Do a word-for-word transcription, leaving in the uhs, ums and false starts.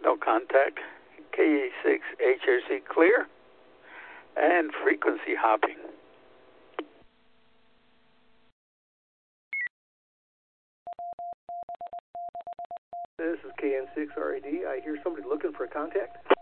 No contact. K E six H R C clear. And frequency hopping. This is K N six R A D. I hear somebody looking for a contact.